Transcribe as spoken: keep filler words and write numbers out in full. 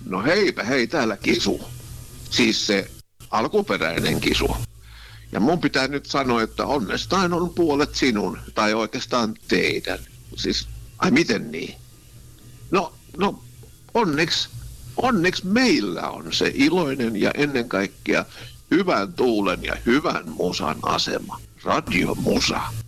no heipä hei, täällä Kisu. Siis se alkuperäinen Kisu. Ja mun pitää nyt sanoa, että onnestaan on puolet sinun, tai oikeastaan teidän. Siis, ai miten niin? No, no onneksi, onneksi meillä on se iloinen ja ennen kaikkea hyvän tuulen ja hyvän musan asema. Radio Musa.